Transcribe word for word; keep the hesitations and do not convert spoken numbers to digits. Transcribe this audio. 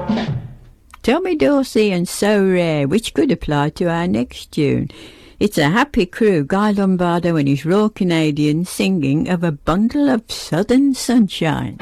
Tommy Dorsey and So Rare, which could apply to our next tune. It's a happy crew, Guy Lombardo and his Raw Canadians singing of a bundle of southern sunshine.